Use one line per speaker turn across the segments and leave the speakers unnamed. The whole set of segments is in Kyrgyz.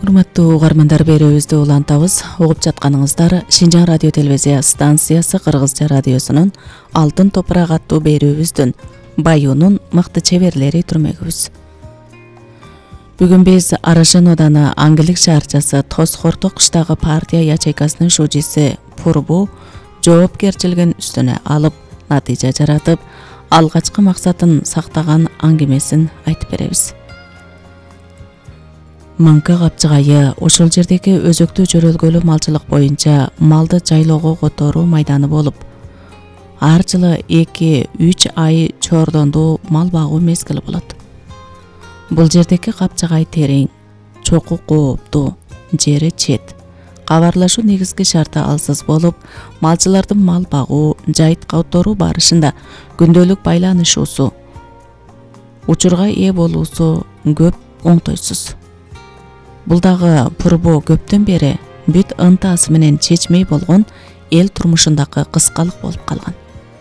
Урматтуу угармандар, берүүбүздү улантабыз. Угуп жатканыңыздар Шинжаң радио телевизия станциясы Кыргызча радиосунун Алтын топурак аттуу берүүбүздүн Баюунун мыкты чеберлери түрмөгүбүз. Бүгүн биз Арашан ооданы Аңгилик шаарчасы Тосхорто кыштагы партия ячейкасынын шужиси Пурбу жоопкерчилигин үстүнө алып, натыйжа жаратып, алгачкы максатын сактаган аңгемесин айтып беребиз. Манка капчыгайы ошол жердеги өзөктүү жөрөлгөлүү малчылык боюнча малды жайлоого которуу майданы болуп, ар жылы 2-3 ай чордондуу мал багуу мезгили болот. Бул жердеги капчыгай терең, чоку кооптуу, жери чет. Кабарлашуу негизги шарты алсыз болуп, малчылардын мал багуу, жайыт которуу барышында күндөлүк байланышуусу, учурга ээ болуусу көп оңтойсуз. Бул дагы Пурбу көптөн бери бүт ынтасы менен чечмей болгон эл турмушундагы кыскалык болуп калган.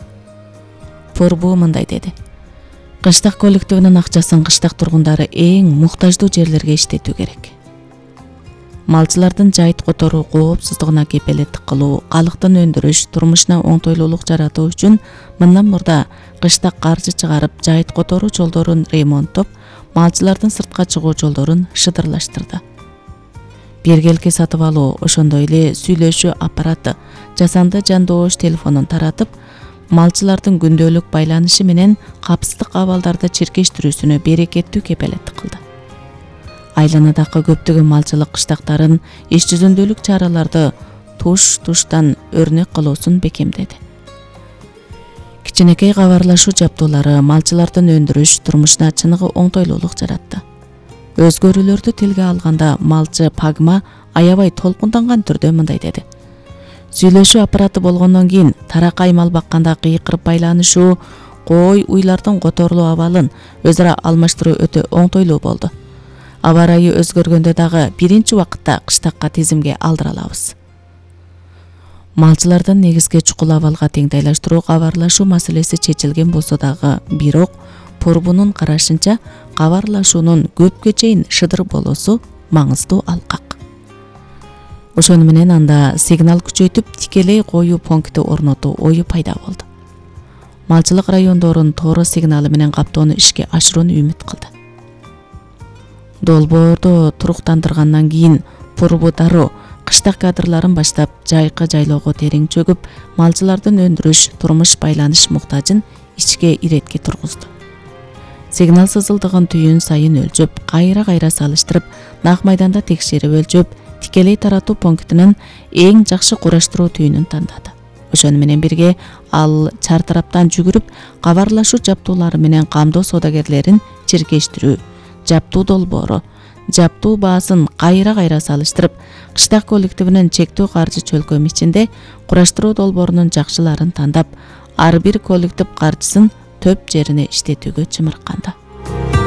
Пурбу мындай деди: кыштак коллективинин акчасын кыштак тургундары эң муктаждуу жерлерге иштетүү керек. Малчылардын жайыт которуу коопсуздугуна кепелеттик кылуу, калыктын өндүрүш, турмушуна оңтойлуулук жаратуу үчүн мындан мурда кыштак каржы чыгарып, жайыт которуу жолдорун ремонттоп, малчылардын сыртка чыгуу жолдорун шыдырлаштырды. Бергелки сатып алуу, ошондой эле сүйлөшүү аппараты, жасанды жандоош телефонун таратып, малчылардын күндөлүк байланышы менен капсыздык абалдарды чиркештирүүсүнө берекеттүү кепелеттик кылды. Айланадагы көптөгөн малчылык кыштактарын иш жүзүндөлүк чараларды туш-туштан өрнөк кылуусун бекемдеди. Кичинекей кабарлашуу жабдуулары малчылардын өндүрүш, турмушуна чыныгы оңтойлуулук жаратты. Өзгөрүүлөрдү тилге алганда малчы Пагма аябай толкунданган түрдө мындай деди: сүйлөшүү аппараты болгондон кийин таракай мал бакканда кыйкырып байланышуу, кой уйлардын которулуу абалын өз ара алмаштыруу өтө оңтойлуу болду. Аба ырайы өзгөргөндө дагы биринчи убакытта кыштакка тизимге алдыра алабыз. Малчылардын негизги чукул абалга теңдейлаштыруу кабарлашуу маселеси чечилген болсо дагы, бирок Пурбунун карашынча кабарлашуунун көпкө чейин шыдыр болуусу маңыздуу алкак. Ошону менен анда сигнал күчөйтүп тикелей коюу пункти орнотуу ою пайда болду. Малчылык райондорун тоoro сигналы менен каптоону ишке ашырууну үмүт кылды. Долбоорду туруктандыргандан кийин Пурбу дароо кыштак кадрларын баштап жайкы жайлоого терең чөгүп, малчылардын өндүрүш, турмуш байланыш муктажын ичке иретке тургузду. Сигнал сызылдыгын түйүн сайын өлчөп, кайра салыштырып, нак майданда текшерип өлчөп, тикелей таратуу пунктинин эң жакшы кураштыруу түйүнүн тандады. Ошону менен бирге ал чартараптан жүгүрүп, кабарлашуу жабдуулары менен камдоо соодагерлерин чиркештирүү, жабдуу долбоору, жабдуу баасын кайра салыштырып, кыштак коллективинин чектүү каржы чөлкөм ичинде кураштыруу долбоорунун жакшыларын тандап, ар бир коллектив каржысын төп жерине иштетүүгө чымырканды.